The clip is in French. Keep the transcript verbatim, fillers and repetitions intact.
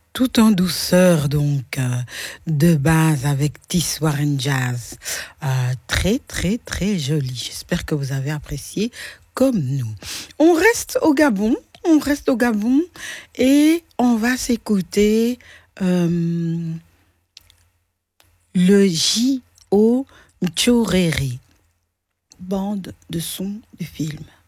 Tout en douceur, donc, euh, de base avec Tiss Warren Jazz. Euh, très, très, très joli. J'espère que vous avez apprécié comme nous. On reste au Gabon, on reste au Gabon et on va s'écouter euh, le J O Ntchoréré, bande de son du film.